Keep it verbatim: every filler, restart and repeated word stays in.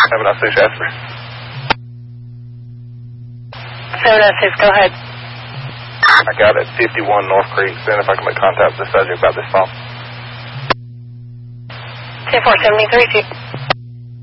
Have a nice day, Jasper. seven oh six, go ahead. I got it, fifty-one North Creek. Then if I can make contact with the subject about this phone. ten four seventy-three.